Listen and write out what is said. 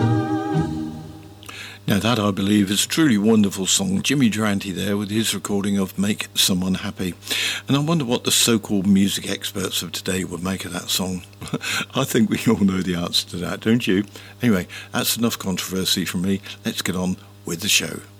Now that, I believe, is a truly wonderful song. Jimmy Durante there with his recording of Make Someone Happy. And I wonder what the so-called music experts of today would make of that song. I think we all know the answer to that, don't you? Anyway, that's enough controversy from me. Let's get on with the show.